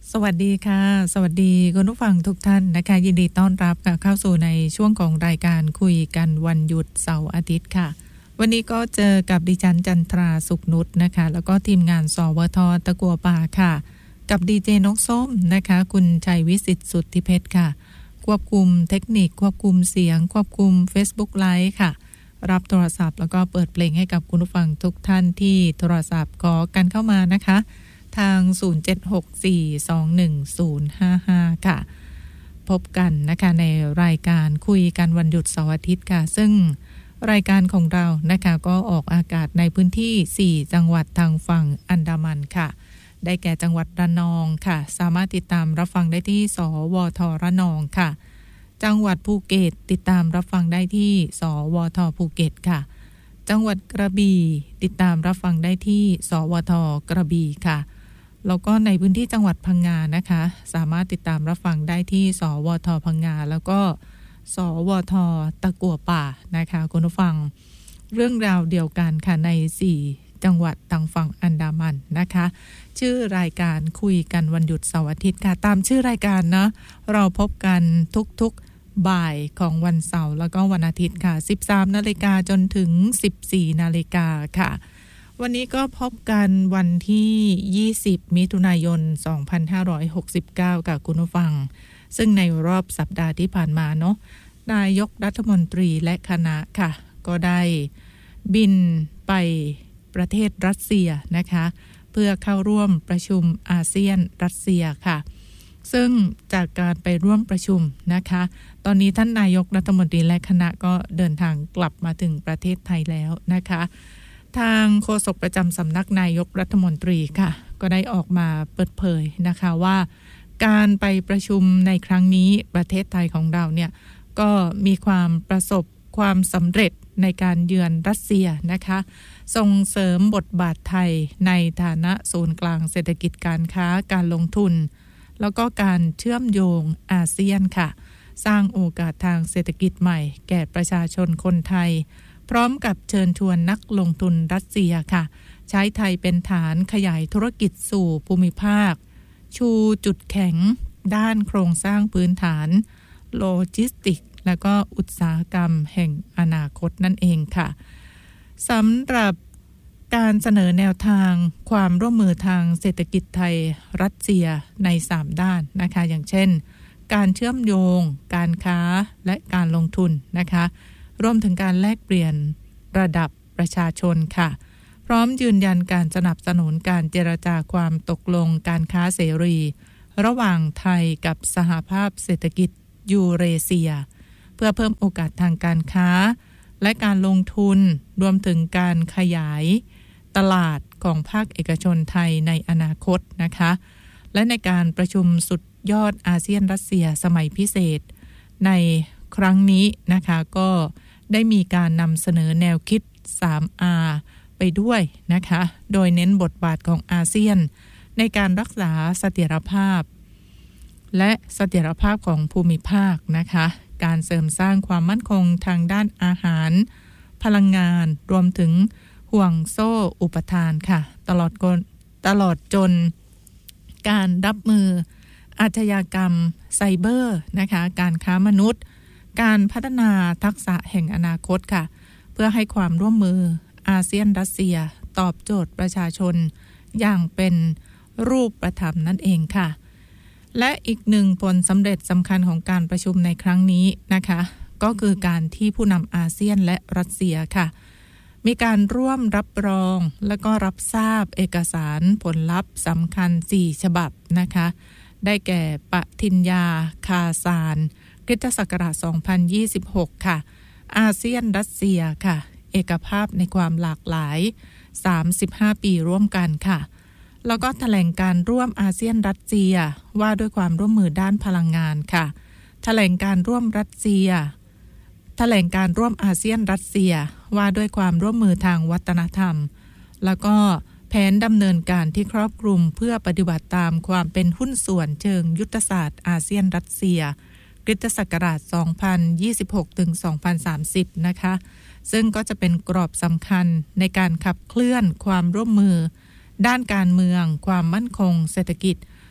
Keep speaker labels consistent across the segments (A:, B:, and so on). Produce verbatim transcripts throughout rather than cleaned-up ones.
A: สวัสดีค่ะสวัสดีคุณผู้ฟังทุกท่านนะคะยินดีต้อนรับเข้าสู่ในช่วงของรายการคุยกันวันหยุดเสาร์อาทิตย์ค่ะวันนี้ก็เจอกับดิฉันจันทราสุขนุชนะคะแล้วก็ทีมงานสวทตะกัวป่าค่ะกับดีเจนกส้มนะคะคุณชัยวิสิทธิ์สุทธิเพชรค่ะควบคุมเทคนิคควบคุมเสียงควบคุม Facebook Live ค่ะรับโทรศัพท์แล้วก็เปิดเพลงให้กับคุณผู้ฟังทุกท่านที่โทรศัพท์ขอกันเข้ามานะคะทางศูนย์ เจ็ด หก สี่ สอง หนึ่ง ศูนย์ ห้า ห้าค่ะพบกันนะคะในรายการคุยกันวันหยุดเสาร์อาทิตย์ค่ะซึ่งรายการของเรานะคะก็ออกอากาศในพื้นที่สี่จังหวัดทางฝั่งอันดามันค่ะได้แก่จังหวัดระนองค่ะสามารถติดตามรับฟังได้ที่สวทระนองค่ะจังหวัดภูเก็ตติดตามรับฟังได้ที่สวทภูเก็ตค่ะจังหวัดกระบี่ติดตามรับฟังได้ที่สวทกระบี่ค่ะแล้วก็ในพื้นที่จังหวัดพังงานะคะสามารถติดตามรับฟังได้ที่สวทพังงาแล้วก็สวทตะกั่วป่านะคะคุณผู้ฟังเรื่องราวเดียวกันค่ะในสี่จังหวัดทางฝั่งอันดามันนะคะชื่อรายการคุยกันวันหยุดเสาร์อาทิตย์ค่ะตามชื่อรายการเนาะเราพบกันทุกๆบ่ายของวันเสาร์แล้วก็วันอาทิตย์ค่ะ สิบสามนาฬิกาจนถึง สิบสี่นาฬิกาค่ะวันนี้ก็พบกันวันที่ยี่สิบมิถุนายนสองพันห้าร้อยหกสิบเก้ากับคุณผู้ฟังซึ่งในรอบสัปดาห์ที่ผ่านมาเนาะนายกรัฐมนตรีและคณะค่ะก็ได้บินไปประเทศรัสเซียนะคะเพื่อเข้าร่วมประชุมอาเซียนรัสเซียค่ะซึ่งจากการไปร่วมประชุมนะคะตอนนี้ท่านนายกรัฐมนตรีและคณะก็เดินทางกลับมาถึงประเทศไทยแล้วนะคะทางโฆษกประจำสำนักนายกรัฐมนตรีค่ะก็ได้ออกมาเปิดเผยนะคะว่าการไปประชุมในครั้งนี้ประเทศไทยของเราเนี่ยก็มีความประสบความสำเร็จในการเยือนรัสเซียนะคะส่งเสริมบทบาทไทยในฐานะศูนย์กลางเศรษฐกิจการค้าการลงทุนแล้วก็การเชื่อมโยงอาเซียนค่ะสร้างโอกาสทางเศรษฐกิจใหม่แก่ประชาชนคนไทยพร้อมกับเชิญชวนนักลงทุนรัสเซียค่ะใช้ไทยเป็นฐานขยายธุรกิจสู่ภูมิภาคชูจุดแข็งด้านโครงสร้างพื้นฐานโลจิสติกและก็อุตสาหกรรมแห่งอนาคตนั่นเองค่ะสำหรับการเสนอแนวทางความร่วมมือทางเศรษฐกิจไทยรัสเซียในสามด้านนะคะอย่างเช่นการเชื่อมโยงการค้าและการลงทุนนะคะรวมถึงการแลกเปลี่ยนระดับประชาชนค่ะพร้อมยืนยันการสนับสนุนการเจรจาความตกลงการค้าเสรีระหว่างไทยกับสหภาพเศรษฐกิจยูเรเซียเพื่อเพิ่มโอกาสทางการค้าและการลงทุนรวมถึงการขยายตลาดของภาคเอกชนไทยในอนาคตนะคะและในการประชุมสุดยอดอาเซียนรัสเซียสมัยพิเศษในครั้งนี้นะคะก็ได้มีการนำเสนอแนวคิด ทรี อาร์ ไปด้วยนะคะโดยเน้นบทบาทของอาเซียนในการรักษาเสถียรภาพและเสถียรภาพของภูมิภาคนะคะการเสริมสร้างความมั่นคงทางด้านอาหารพลังงานรวมถึงห่วงโซ่อุปทานค่ะตลอดกนตลอดจนการรับมืออาชญากรรมไซเบอร์นะคะการค้ามนุษย์การพัฒนาทักษะแห่งอนาคตค่ะเพื่อให้ความร่วมมืออาเซียนรัสเซียตอบโจทย์ประชาชนอย่างเป็นรูปธรรมนั่นเองค่ะและอีกหนึ่งผลสำเร็จสำคัญของการประชุมในครั้งนี้นะคะก็คือการที่ผู้นำอาเซียนและรัสเซียค่ะมีการร่วมรับรองและก็รับทราบเอกสารผลลัพธ์สำคัญสี่ฉบับนะคะได้แก่ปฏิญญาคาซานคริสตศักราชสองพันยี่สิบหกค่ะอาเซียนรัสเซียค่ะเอกภาพในความหลากหลายสามสิบห้าปีร่วมกันค่ะแล้วก็แถลงการร่วมอาเซียนรัสเซียว่าด้วยความร่วมมือด้านพลังงานค่ะแถลงการร่วมรัสเซียแถลงการร่วมอาเซียนรัสเซียว่าด้วยความร่วมมือทางวัฒนธรรมแล้วก็แผนดำเนินการที่ครอบคลุมเพื่อปฏิบัติตามความเป็นหุ้นส่วนเชิงยุทธศาสตร์อาเซียนรัสเซียคริสตศักราชสองพันยี่สิบหกถึงสองพันสามสิบนะคะซึ่งก็จะเป็นกรอบสำคัญในการขับเคลื่อนความร่วมมือด้านการเมืองความมั่นคงเศรษฐกิจ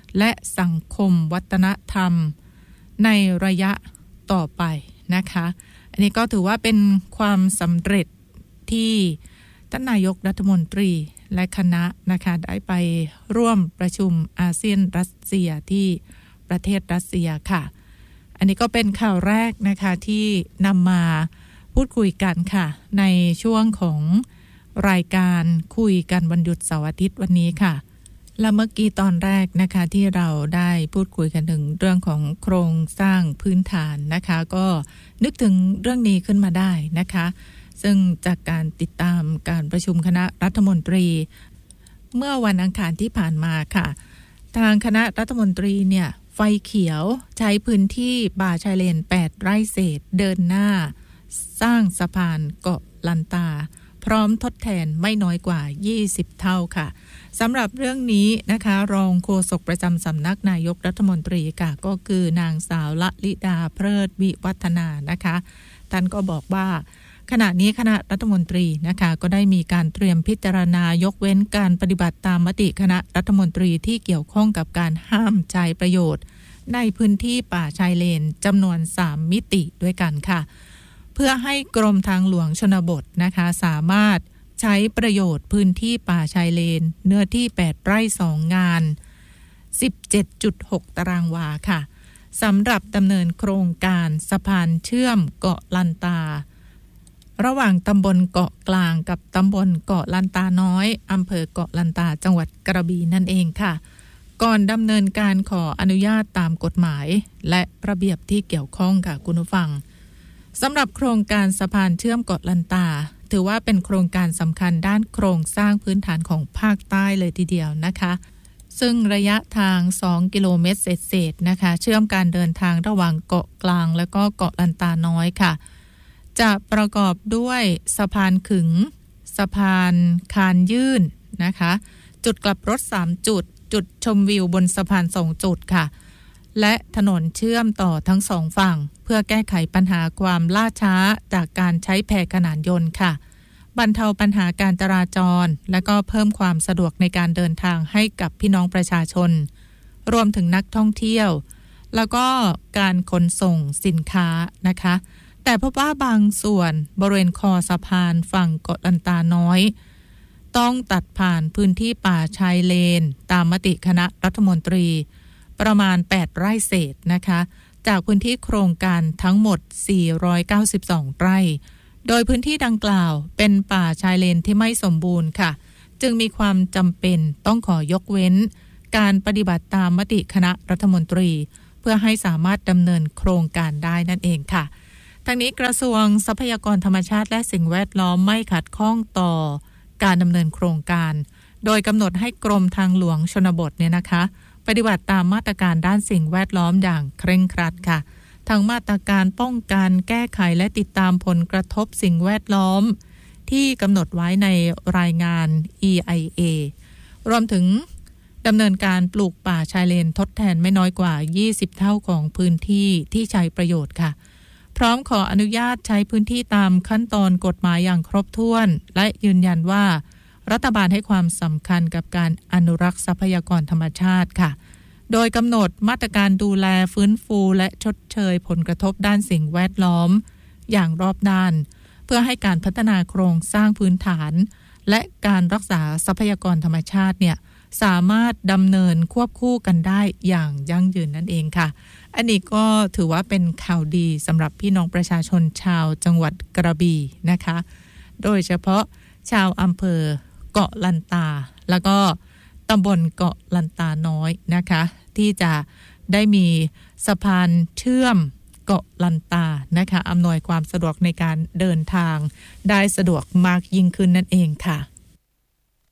A: และสังคมวัฒนธรรมในระยะต่อไปนะคะอันนี้ก็ถือว่าเป็นความสำเร็จที่ท่านนายกรัฐมนตรีและคณะนะคะได้ไปร่วมประชุมอาเซียนรัสเซียที่ประเทศรัสเซียค่ะอันนี้ก็เป็นข่าวแรกนะคะที่นำมาพูดคุยกันค่ะในช่วงของรายการคุยกันวันหยุดเสาร์อาทิตย์วันนี้ค่ะและเมื่อกี้ตอนแรกนะคะที่เราได้พูดคุยกันถึงเรื่องของโครงสร้างพื้นฐานนะคะก็นึกถึงเรื่องนี้ขึ้นมาได้นะคะซึ่งจากการติดตามการประชุมคณะรัฐมนตรีเมื่อวันอังคารที่ผ่านมาค่ะทางคณะรัฐมนตรีเนี่ยไฟเขียวใช้พื้นที่ป่าชายเลนแปดไร่เศษเดินหน้าสร้างสะพานเกาะลันตาพร้อมทดแทนไม่น้อยกว่ายี่สิบเท่าค่ะสำหรับเรื่องนี้นะคะรองโฆษกประจำสำนักนายกรัฐมนตรีค่ะก็คือนางสาวละลิดาเพลิดวิวัฒนานะคะท่านก็บอกว่าขณะนี้คณะรัฐมนตรีนะคะก็ได้มีการเตรียมพิจารณายกเว้นการปฏิบัติตามมติคณะรัฐมนตรีที่เกี่ยวข้องกับการห้ามใช้ประโยชน์ในพื้นที่ป่าชายเลนจำนวนสามมิติด้วยกันค่ะเพื่อให้กรมทางหลวงชนบทนะคะสามารถใช้ประโยชน์พื้นที่ป่าชายเลนเนื้อที่แปดไร่สองงาน สิบเจ็ดจุดหก ตารางวาค่ะสำหรับดำเนินโครงการสะพานเชื่อมเกาะลันตาระหว่างตำบลเกาะกลางกับตำบลเกาะลันตาน้อยอำเภอเกาะลันตาจังหวัดกระบี่นั่นเองค่ะก่อนดำเนินการขออนุญาตตามกฎหมายและระเบียบที่เกี่ยวข้องค่ะคุณผู้ฟังสำหรับโครงการสะพานเชื่อมเกาะลันตาถือว่าเป็นโครงการสำคัญด้านโครงสร้างพื้นฐานของภาคใต้เลยทีเดียวนะคะซึ่งระยะทางสองกิโลเมตรเศษๆนะคะเชื่อมการเดินทางระหว่างเกาะกลางและก็เกาะลันตาน้อยค่ะจะประกอบด้วยสะพานขึงสะพานคานยื่นนะคะจุดกลับรถสามจุดจุดชมวิวบนสะพานสองจุดค่ะและถนนเชื่อมต่อทั้งสองฝั่งเพื่อแก้ไขปัญหาความล่าช้าจากการใช้แพขนานยนต์ค่ะบรรเทาปัญหาการจราจรและก็เพิ่มความสะดวกในการเดินทางให้กับพี่น้องประชาชนรวมถึงนักท่องเที่ยวแล้วก็การขนส่งสินค้านะคะแต่พบว่าบางส่วนบริเวณคอสะพานฝั่งเกาะลันตาน้อยต้องตัดผ่านพื้นที่ป่าชายเลนตามมติคณะรัฐมนตรีประมาณแปดไร่เศษนะคะจากพื้นที่โครงการทั้งหมดสี่ร้อยเก้าสิบสองไร่โดยพื้นที่ดังกล่าวเป็นป่าชายเลนที่ไม่สมบูรณ์ค่ะจึงมีความจำเป็นต้องขอยกเว้นการปฏิบัติตามมติคณะรัฐมนตรีเพื่อให้สามารถดำเนินโครงการได้นั่นเองค่ะทั้งนี้กระทรวงทรัพยากรธรรมชาติและสิ่งแวดล้อมไม่ขัดข้องต่อการดำเนินโครงการโดยกำหนดให้กรมทางหลวงชนบทเนี่ยนะคะปฏิบัติตามมาตรการด้านสิ่งแวดล้อมอย่างเคร่งครัดค่ะทั้งมาตรการป้องกันแก้ไขและติดตามผลกระทบสิ่งแวดล้อมที่กำหนดไว้ในรายงาน อี ไอ เอ รวมถึงดำเนินการปลูกป่าชายเลนทดแทนไม่น้อยกว่ายี่สิบเท่าของพื้นที่ที่ใช้ประโยชน์ค่ะพร้อมขออนุญาตใช้พื้นที่ตามขั้นตอนกฎหมายอย่างครบถ้วนและยืนยันว่ารัฐบาลให้ความสำคัญกับการอนุรักษ์ทรัพยากรธรรมชาติค่ะโดยกำหนดมาตรการดูแลฟื้นฟูและชดเชยผลกระทบด้านสิ่งแวดล้อมอย่างรอบด้านเพื่อให้การพัฒนาโครงสร้างพื้นฐานและการรักษาทรัพยากรธรรมชาติเนี่ยสามารถดำเนินควบคู่กันได้อย่างยั่งยืนนั่นเองค่ะอันนี้ก็ถือว่าเป็นข่าวดีสำหรับพี่น้องประชาชนชาวจังหวัดกระบี่นะคะโดยเฉพาะชาวอำเภอเกาะลันตาแล้วก็ตำบลเกาะลันตาน้อยนะคะที่จะได้มีสะพานเชื่อมเกาะลันตานะคะอำนวยความสะดวกในการเดินทางได้สะดวกมากยิ่งขึ้นนั่นเองค่ะ